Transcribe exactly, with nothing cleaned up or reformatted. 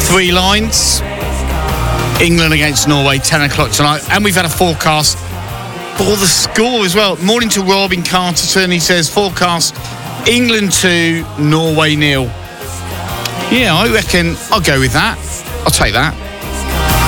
Three lines. England against Norway, ten o'clock tonight. And we've had a forecast for the score as well. Morning to Robin Carterton. He says, forecast England two, Norway nil. Yeah, I reckon I'll go with that. I'll take that.